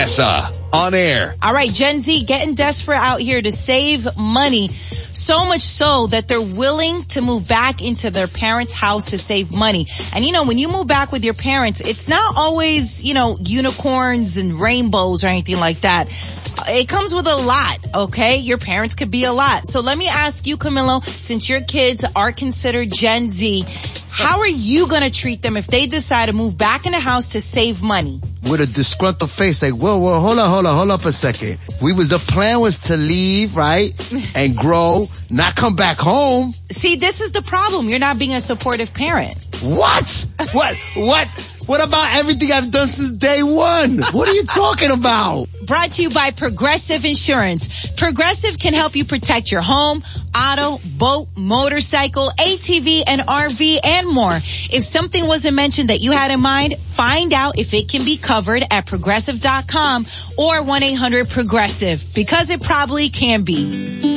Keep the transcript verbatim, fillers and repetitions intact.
Vanessa on air. All right, Gen Z getting desperate out here to save money. So much so that they're willing to move back into their parents' house to save money. And you know, when you move back with your parents, it's not always, you know, unicorns and rainbows or anything like that. It comes with a lot, okay? Your parents could be a lot. So let me ask you, Camilo, since your kids are considered Gen Z, how are you going to treat them if they decide to move back in the house to save money? With a disgruntled face, like, whoa, whoa, hold on, hold on, hold up a second. We was, the plan was to leave, right? And grow, not come back home. See, this is the problem. You're not being a supportive parent. What? What? What? What about everything I've done since day one? What are you talking about? Brought to you by Progressive Insurance. Progressive can help you protect your home, auto, boat, motorcycle, A T V, and R V, and more. If something wasn't mentioned that you had in mind, find out if it can be covered at progressive dot com or one eight hundred progressive, because it probably can be.